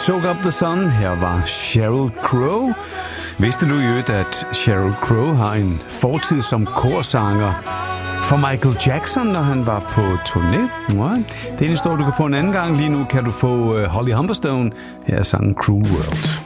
Soak Up the Sun. Her var Sheryl Crow. Vidste du jo, at Sheryl Crow har en fortid som korsanger for Michael Jackson, når han var på turné? Ja, det er en historie, du kan få en anden gang. Lige nu kan du få Holly Humberstone. Her er sangen Cruel World.